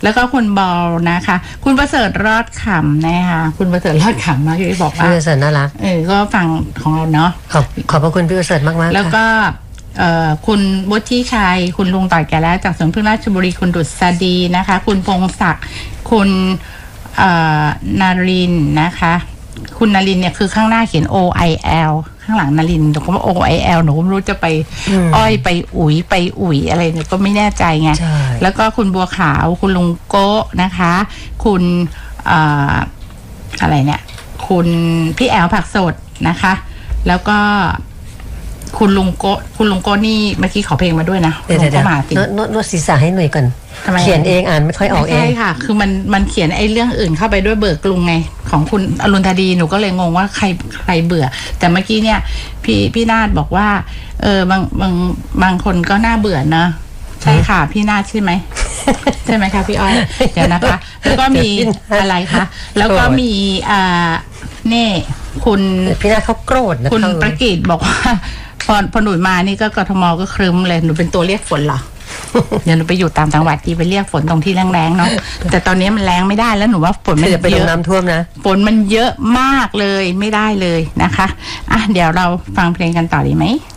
แล้วก็คุณบอลนะคะคุณประเสริฐรอดขำนะคะคุณประเสริฐรอดขำนะที่บอกว่าพี่ประเสริฐน่ารักก็ฟังของเราเนาะขอบพระคุณพี่ประเสริฐมากๆแล้วก็คุณวุฒิชัยคุณลุงต่อยแก่แล้วจากสวนพึ่งราชบุรีคุณดุษฎีนะคะคุณพงศักดิ์คุณนารินนะคะคุณนารินเนี่ยคือข้างหน้าเขียน OIL ข้างหลังนารินหนูก็ว่า OIL หนูก็ไม่รู้จะไปอ้อยไปอุ๋ยไปอุ๋ยอะไรเนี่ยก็ไม่แน่ใจไงแล้วก็คุณบัวขาวคุณลุงโก้นะคะคุณอะไรเนี่ยคุณพี่แอลผักสดนะคะแล้วก็คุณลุงโก้นี่เมื่อกี้ขอเพลงมาด้วยนะเดี๋ยวมานวดศีรษะให้หน่อยก่อนเขียนเองอ่านไม่ค่อยออกเองใช่ค่ะคือมันเขียนไอ้เรื่องอื่นเข้าไปด้วยเบิกกรุงไงของคุณอรุณธาดีหนูก็เลยงงว่าใครเบื่อแต่เมื่อกี้เนี่ยพี่นาฏบอกว่าบางคนก็น่าเบื่อนะใช่ค่ะพี่นาฏใช่ไหมใช่ไหมคะพี่อ้อยเดี๋ยวนะคะแล้วก็มีอะไรคะแล้วก็มีนี่คุณพี่นาฏเขาโกรธนะคุณประกิตบอกว่าพอหนูมานี่ก็กทมก็ครึ้มเลยหนูเป็นตัวเรียกฝนเหรอเดี๋ยวหนูไปอยู่ตามจังหวัดที่ไปเรียกฝนตรงที่แรงๆเนาะแต่ตอนนี้มันแรงไม่ได้แล้วหนูว่าฝนมันเยอะไปลงน้ำท่วมนะฝนมันเยอะมากเลยไม่ได้เลยนะคะเดี๋ยวเราฟังเพลงกันต่อดีไหม